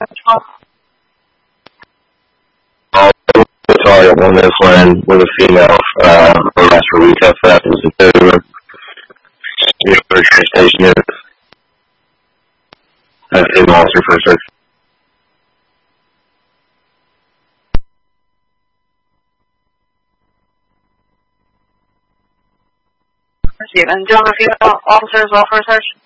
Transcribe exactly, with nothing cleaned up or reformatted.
The target on this one with a female uh, arrest for retail theft was a third. Your first station is a female officer for search. Stephen, do you have a female officer as well for a search?